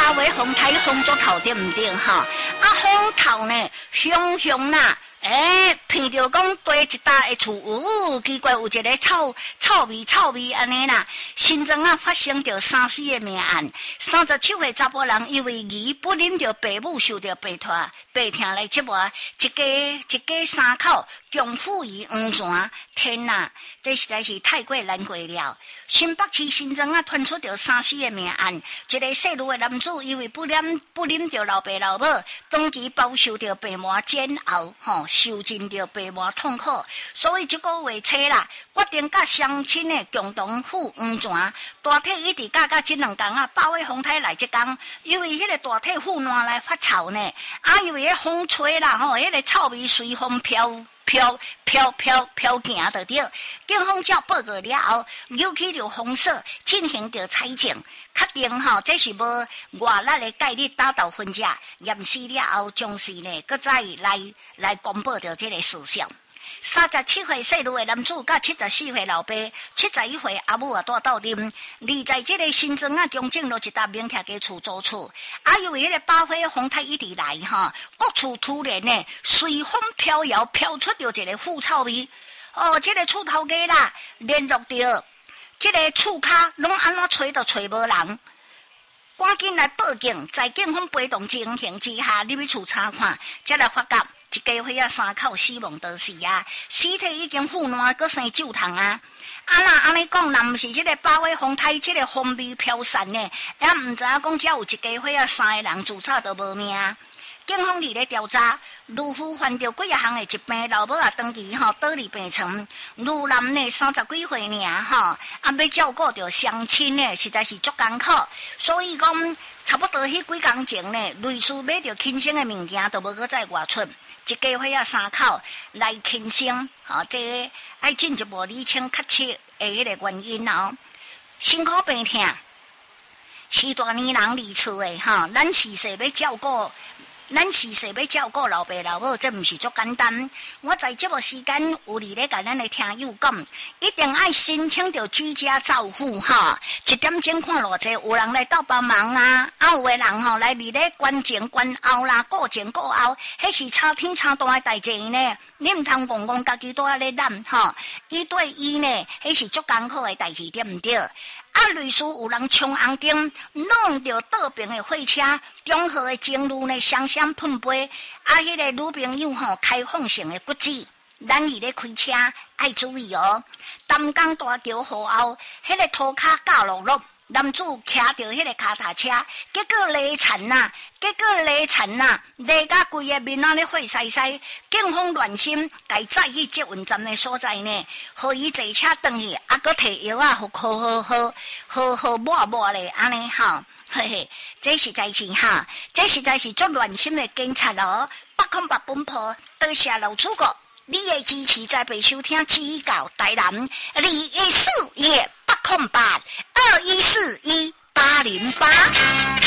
八位风台风竹头对唔对哈？风头呢，凶凶啦！闻着讲对一搭的厝，奇怪有一个臭味安尼啦。新庄发生着3死的命案，37岁查甫人因为儿不忍着爸母受着背疼来折磨，一家三口共赴于黄泉。天哪，这实在是太过难过了。新北市新庄传出着3死的命案，一个细路的男子因为不忍着老爸老母，长期饱受着爸妈煎熬，受尽着爸妈痛苦，所以这个月初啦，决定甲乡亲的共同赴黄泉。大体一直甲这2天8位风台来这天，因为迄个大体腐烂来发臭呢，因为迄风吹啦，迄个臭味随风飘行就对。警方照报告了后，扭起着红色进行着采证，确定这是无外力的概率打到分家，验尸了后，将是呢，搁再来公布着这个事实。37岁细路的男子甲74岁老爸、71岁阿母住斗阵，离在这个新庄中正路一搭名徛家厝租厝。因为迄个8岁风台一直来各厝突然呢随风飘摇，飘出着一个腐臭味。这个厝头家啦联络着这个厝骹，拢安怎找都找无人。赶紧来报警，在警方陪同情形之下，入去厝查看，才来发觉一家伙3口死亡都是尸体已经腐烂，搁生酒汤那安尼讲，若毋是这个8位风台，这个风味飘散呢，也毋知影讲，只有一家伙3个人自杀都无命。警方伫咧调查，女夫患着几项的疾病，老母长期倒伫病床。女男呢30几岁尔要照顾着乡亲呢，实在是足艰苦。所以讲，差不多迄几工前呢，类似买着轻生的物件，都无搁再外出。一家伙3口来轻生，这爱进一步厘清确切的迄个原因辛苦病痛，是大年人离厝的咱是说要照顾。咱时时要照顾老爸老母，这毋是足简单。我在这个时间有伫咧甲咱的听友讲，一定爱申请着居家照护1点钟看偌济，有人来到帮忙有的人来伫咧关前关后啦，顾前顾后，迄是差天差大的代志呢。你毋通讲家己在咧揽一对一呢，迄是足艰苦的代志，对毋对？类似有人冲红灯，弄着倒边的货车，中和的情侣呢双双碰杯，迄个女朋友开放性的骨折，咱伫咧开车爱注意担江大桥河后，迄个涂骹架落落，男子骑着迄个脚踏车，结果勒残勒甲规个面咧血晒晒，警方乱心，该载去接运站的所在呢，互伊坐车转去，搁摕药好抹咧，安尼嘿嘿，这实在是足乱心的警察808本铺，多谢老主角你的支持，在被收听指教台南214-808 2141-808。